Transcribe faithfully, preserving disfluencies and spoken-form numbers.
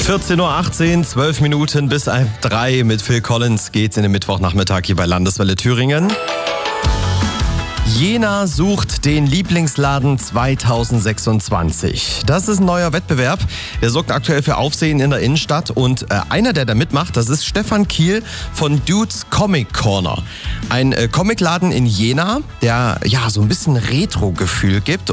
vierzehn Uhr achtzehn, zwölf Minuten bis drei mit Phil Collins geht's in den Mittwochnachmittag hier bei Landeswelle Thüringen. Jena sucht den Lieblingsladen zweitausendsechsundzwanzig. Das ist ein neuer Wettbewerb. Der sorgt aktuell für Aufsehen in der Innenstadt. Und äh, einer, der da mitmacht, das ist Stefan Kiel von Dudes Comic Corner. Ein äh, Comicladen in Jena, der ja so ein bisschen Retro-Gefühl gibt.